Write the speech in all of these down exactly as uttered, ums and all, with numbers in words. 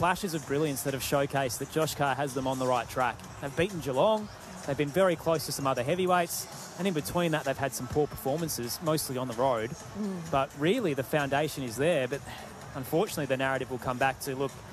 flashes of brilliance that have showcased that Josh Carr has them on the right track. They've beaten Geelong. They've been very close to some other heavyweights. And in between that, they've had some poor performances, mostly on the road. Mm. But really, the foundation is there. But unfortunately, the narrative will come back to, look,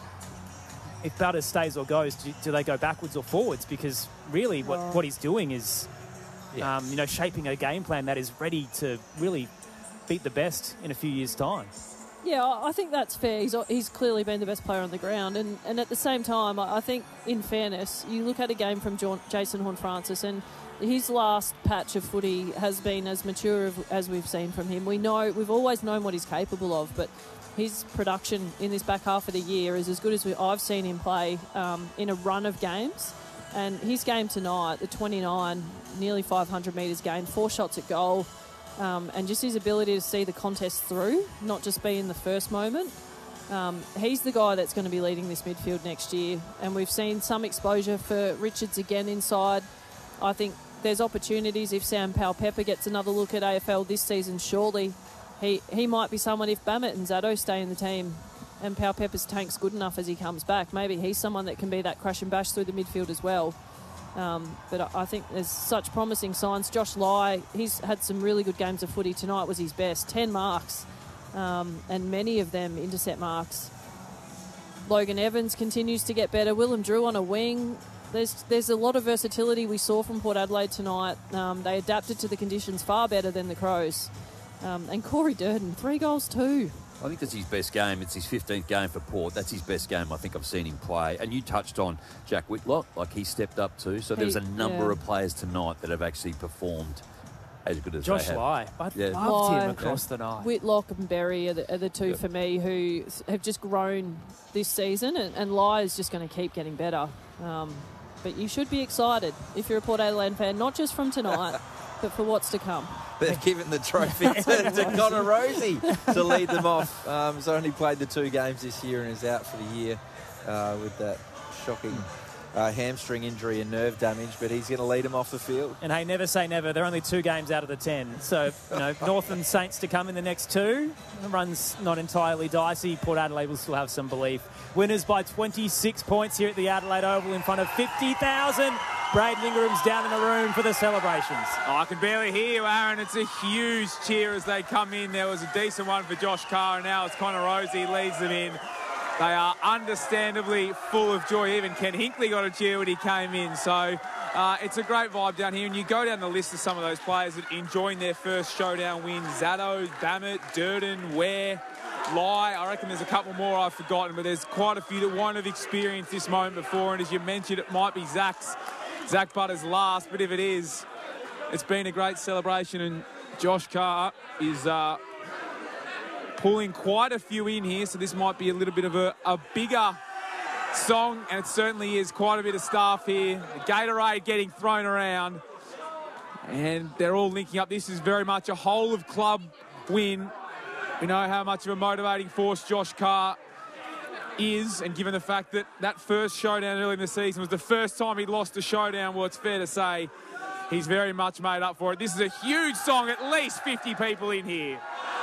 if Butters stays or goes, do, do they go backwards or forwards? Because really what, what he's doing is, yeah. um, you know, shaping a game plan that is ready to really beat the best in a few years' time. Yeah, I think that's fair. He's, he's clearly been the best player on the ground. And, and at the same time, I think, in fairness, you look at a game from John, Jason Horne-Francis, and his last patch of footy has been as mature as we've seen from him. We know, we've always known what he's capable of, but his production in this back half of the year is as good as we, I've seen him play um, in a run of games. And his game tonight, the twenty-nine, nearly five hundred metres gained, four shots at goal, um, and just his ability to see the contest through, not just be in the first moment. Um, he's the guy that's going to be leading this midfield next year. And we've seen some exposure for Richards again inside. I think there's opportunities if Sam Powell-Pepper gets another look at A F L this season, surely. He he might be someone, if Bammett and Zaddo stay in the team and Powell-Pepper's tank's good enough as he comes back, maybe he's someone that can be that crash and bash through the midfield as well. Um, but I, I think there's such promising signs. Josh Lai, he's had some really good games of footy. Tonight was his best, ten marks, um, and many of them intercept marks. Logan Evans continues to get better. Willem Drew on a wing. There's there's a lot of versatility we saw from Port Adelaide tonight. Um, they adapted to the conditions far better than the Crows. Um, and Corey Durden, three goals too. I think that's his best game. It's his fifteenth game for Port. That's his best game I think I've seen him play. And you touched on Jack Whitlock, like he stepped up too. So there's a number yeah. of players tonight that have actually performed as good as Josh they have. Lai. I yeah. loved Lai, him across yeah. the night. Whitlock and Berry are the, are the two yeah. for me who have just grown this season. And, and Lai is just going to keep getting better. Um, but you should be excited if you're a Port Adelaide fan, not just from tonight, but for what's to come. They've given the trophy to, to Connor Rosie to lead them off. Um, he's only played the two games this year and is out for the year uh, with that shocking uh, hamstring injury and nerve damage, but he's going to lead them off the field. And hey, never say never. They're only two games out of the ten. So, you know, Northern Saints to come in the next two. The run's not entirely dicey. Port Adelaide will still have some belief. Winners by twenty-six points here at the Adelaide Oval in front of fifty thousand. Braden Ingram's down in the room for the celebrations. Oh, I can barely hear you, Aaron. It's a huge cheer as they come in. There was a decent one for Josh Carr, and now it's Connor Rosie leads them in. They are understandably full of joy. Even Ken Hinkley got a cheer when he came in. So uh, it's a great vibe down here. And you go down the list of some of those players that enjoying their first showdown win. Zaddo, Bammett, Durden, Ware, Lai. I reckon there's a couple more I've forgotten, but there's quite a few that won't have experienced this moment before. And as you mentioned, it might be Zach's, Zach Butters' last. But if it is, it's been a great celebration. And Josh Carr is uh, pulling quite a few in here. So this might be a little bit of a, a bigger song. And it certainly is quite a bit of staff here. The Gatorade getting thrown around. And they're all linking up. This is very much a whole of club win. We know how much of a motivating force Josh Carr is, and given the fact that that first showdown early in the season was the first time he'd lost a showdown, well, it's fair to say he's very much made up for it. This is a huge song, at least fifty people in here.